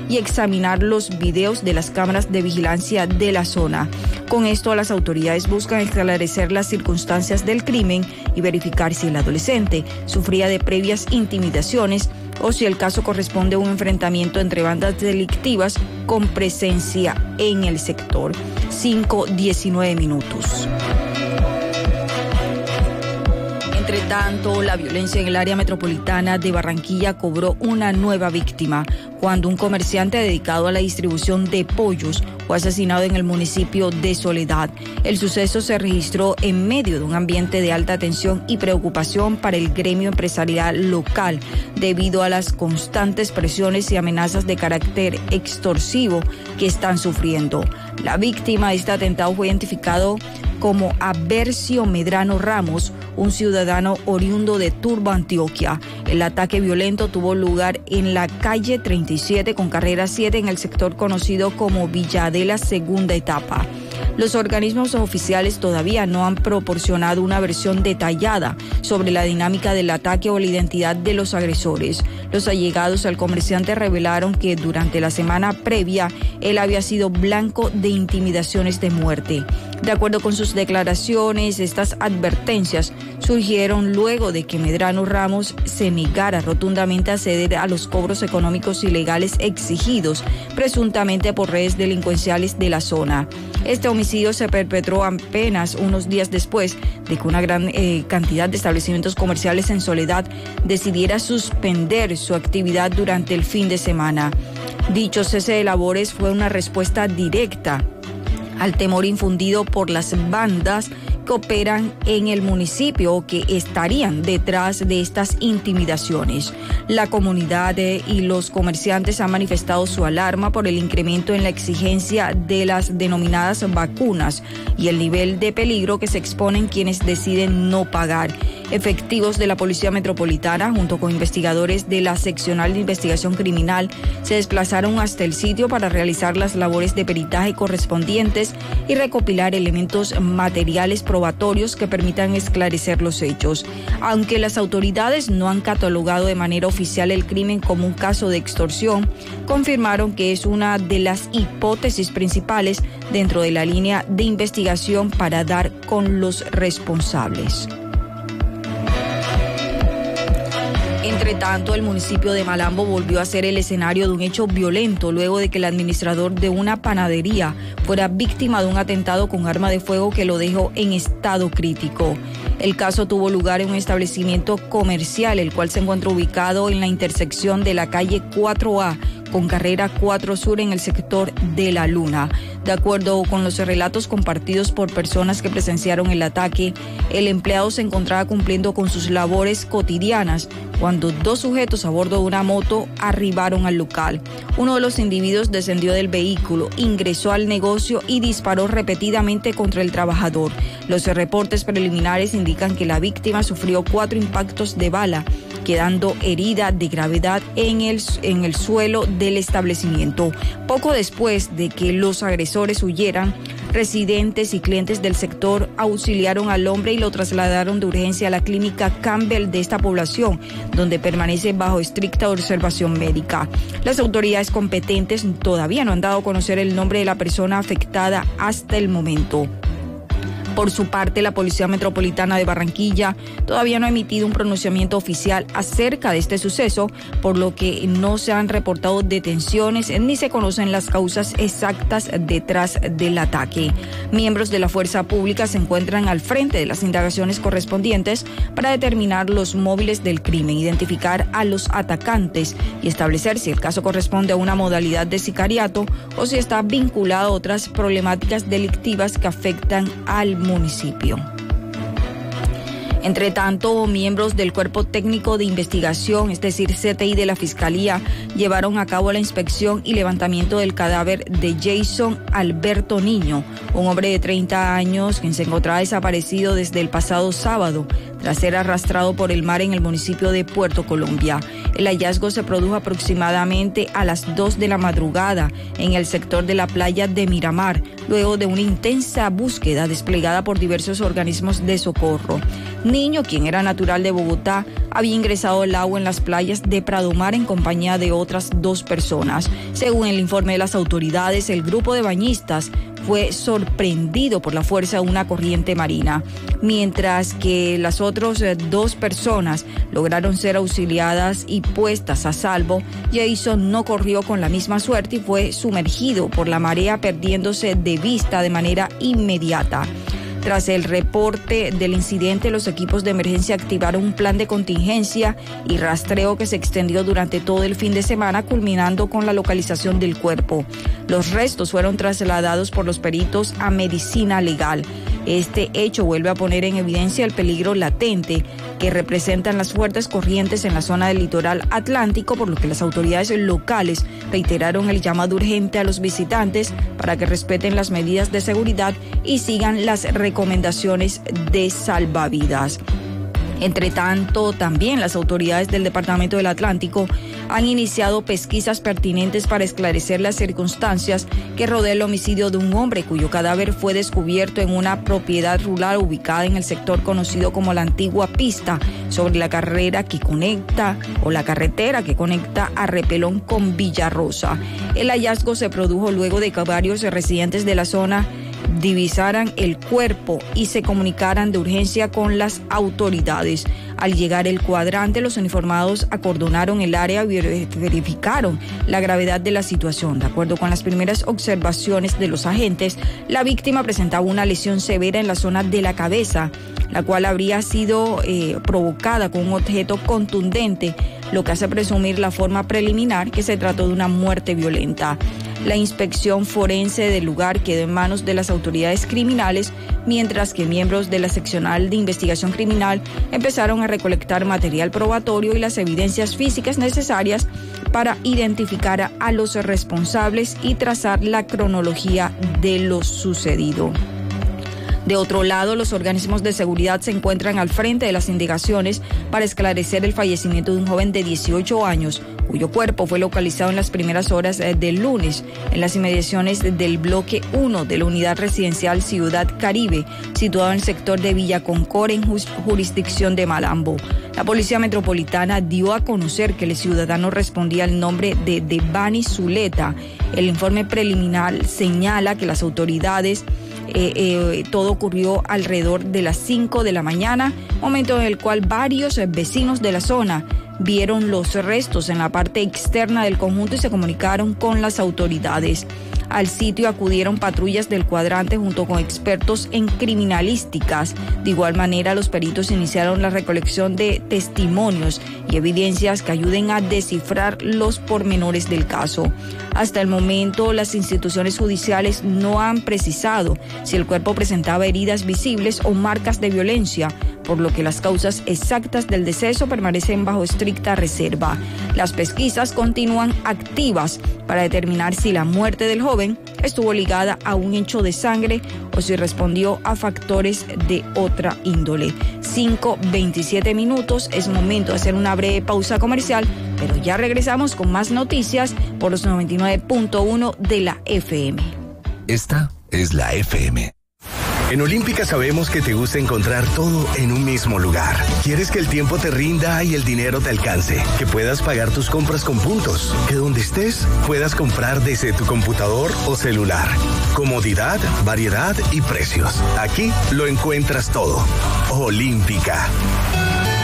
y examinar los videos de las cámaras de vigilancia de la zona. Con esto, las autoridades buscan esclarecer las circunstancias del crimen y verificar si el adolescente sufría de previas intimidaciones o si el caso corresponde a un enfrentamiento entre bandas delictivas con presencia en el sector. 5:19. Entre tanto, la violencia en el área metropolitana de Barranquilla cobró una nueva víctima cuando un comerciante dedicado a la distribución de pollos fue asesinado en el municipio de Soledad. El suceso se registró en medio de un ambiente de alta tensión y preocupación para el gremio empresarial local debido a las constantes presiones y amenazas de carácter extorsivo que están sufriendo. La víctima de este atentado fue identificado como Aversio Medrano Ramos, un ciudadano oriundo de Turbo, Antioquia. El ataque violento tuvo lugar en la calle 37 con carrera 7 en el sector conocido como Villa de la Segunda Etapa. Los organismos oficiales todavía no han proporcionado una versión detallada sobre la dinámica del ataque o la identidad de los agresores. Los allegados al comerciante revelaron que durante la semana previa él había sido blanco de intimidaciones de muerte. De acuerdo con sus declaraciones, estas advertencias surgieron luego de que Medrano Ramos se negara rotundamente a ceder a los cobros económicos ilegales exigidos presuntamente por redes delincuenciales de la zona. Este homicidio se perpetró apenas unos días después de que una gran cantidad de establecimientos comerciales en Soledad decidiera suspender su actividad durante el fin de semana. Dicho cese de labores fue una respuesta directa al temor infundido por las bandas que operan en el municipio o que estarían detrás de estas intimidaciones. La comunidad y los comerciantes han manifestado su alarma por el incremento en la exigencia de las denominadas vacunas y el nivel de peligro que se exponen quienes deciden no pagar. Efectivos de la Policía Metropolitana, junto con investigadores de la Seccional de Investigación Criminal, se desplazaron hasta el sitio para realizar las labores de peritaje correspondientes y recopilar elementos materiales probatorios que permitan esclarecer los hechos. Aunque las autoridades no han catalogado de manera oficial el crimen como un caso de extorsión, confirmaron que es una de las hipótesis principales dentro de la línea de investigación para dar con los responsables. Entre tanto, el municipio de Malambo volvió a ser el escenario de un hecho violento luego de que el administrador de una panadería fuera víctima de un atentado con arma de fuego que lo dejó en estado crítico. El caso tuvo lugar en un establecimiento comercial, el cual se encuentra ubicado en la intersección de la calle 4A con carrera 4 Sur en el sector de La Luna. De acuerdo con los relatos compartidos por personas que presenciaron el ataque, el empleado se encontraba cumpliendo con sus labores cotidianas cuando dos sujetos a bordo de una moto arribaron al local. Uno de los individuos descendió del vehículo, ingresó al negocio y disparó repetidamente contra el trabajador. Los reportes preliminares indican que la víctima sufrió 4 impactos de bala, quedando herida de gravedad en el suelo del establecimiento. Poco después de que los agresores huyeran, residentes y clientes del sector auxiliaron al hombre y lo trasladaron de urgencia a la clínica Campbell de esta población, donde permanece bajo estricta observación médica. Las autoridades competentes todavía no han dado a conocer el nombre de la persona afectada hasta el momento. Por su parte, la Policía Metropolitana de Barranquilla todavía no ha emitido un pronunciamiento oficial acerca de este suceso, por lo que no se han reportado detenciones ni se conocen las causas exactas detrás del ataque. Miembros de la fuerza pública se encuentran al frente de las indagaciones correspondientes para determinar los móviles del crimen, identificar a los atacantes y establecer si el caso corresponde a una modalidad de sicariato o si está vinculado a otras problemáticas delictivas que afectan al municipio. Entre tanto, miembros del Cuerpo Técnico de Investigación, es decir, CTI de la Fiscalía, llevaron a cabo la inspección y levantamiento del cadáver de Jason Alberto Niño, un hombre de 30 años quien se encontraba desaparecido desde el pasado sábado, tras ser arrastrado por el mar en el municipio de Puerto Colombia. El hallazgo se produjo aproximadamente a las 2 de la madrugada en el sector de la playa de Miramar, luego de una intensa búsqueda desplegada por diversos organismos de socorro. Niño, quien era natural de Bogotá, había ingresado al agua en las playas de Pradomar en compañía de otras 2 personas. Según el informe de las autoridades, el grupo de bañistas fue sorprendido por la fuerza de una corriente marina, mientras que las otras 2 personas lograron ser auxiliadas y puestas a salvo. Jason no corrió con la misma suerte y fue sumergido por la marea, perdiéndose de vista de manera inmediata. Tras el reporte del incidente, los equipos de emergencia activaron un plan de contingencia y rastreo que se extendió durante todo el fin de semana, culminando con la localización del cuerpo. Los restos fueron trasladados por los peritos a medicina legal. Este hecho vuelve a poner en evidencia el peligro latente que representan las fuertes corrientes en la zona del litoral atlántico, por lo que las autoridades locales reiteraron el llamado urgente a los visitantes para que respeten las medidas de seguridad y sigan las recomendaciones de salvavidas. Entre tanto, también las autoridades del Departamento del Atlántico han iniciado pesquisas pertinentes para esclarecer las circunstancias que rodean el homicidio de un hombre cuyo cadáver fue descubierto en una propiedad rural ubicada en el sector conocido como la Antigua Pista, sobre la carretera que conecta a Repelón con Villarrosa. El hallazgo se produjo luego de que varios residentes de la zona divisaran el cuerpo y se comunicaran de urgencia con las autoridades. Al llegar el cuadrante, los uniformados acordonaron el área y verificaron la gravedad de la situación. De acuerdo con las primeras observaciones de los agentes, la víctima presentaba una lesión severa en la zona de la cabeza, la cual habría sido provocada con un objeto contundente, lo que hace presumir la forma preliminar que se trató de una muerte violenta. La inspección forense del lugar quedó en manos de las autoridades criminales, mientras que miembros de la seccional de investigación criminal empezaron a recolectar material probatorio y las evidencias físicas necesarias para identificar a los responsables y trazar la cronología de lo sucedido. De otro lado, los organismos de seguridad se encuentran al frente de las indagaciones para esclarecer el fallecimiento de un joven de 18 años, cuyo cuerpo fue localizado en las primeras horas del lunes en las inmediaciones del bloque 1 de la unidad residencial Ciudad Caribe, situado en el sector de Villa Concord, en jurisdicción de Malambo. La Policía Metropolitana dio a conocer que el ciudadano respondía al nombre de Devani Zuleta. El informe preliminar señala que las autoridades todo ocurrió alrededor de las 5 de la mañana, momento en el cual varios vecinos de la zona vieron los restos en la parte externa del conjunto y se comunicaron con las autoridades. Al sitio acudieron patrullas del cuadrante junto con expertos en criminalísticas. De igual manera, los peritos iniciaron la recolección de testimonios y evidencias que ayuden a descifrar los pormenores del caso. Hasta el momento, las instituciones judiciales no han precisado si el cuerpo presentaba heridas visibles o marcas de violencia, por lo que las causas exactas del deceso permanecen bajo estricta reserva. Las pesquisas continúan activas para determinar si la muerte del joven estuvo ligada a un hecho de sangre o si respondió a factores de otra índole. 5:27 minutos, es momento de hacer una breve pausa comercial, pero ya regresamos con más noticias por los 99.1 de la FM. Esta es la FM. En Olímpica sabemos que te gusta encontrar todo en un mismo lugar. Quieres que el tiempo te rinda y el dinero te alcance, que puedas pagar tus compras con puntos, que donde estés puedas comprar desde tu computador o celular. Comodidad, variedad y precios. Aquí lo encuentras todo. Olímpica.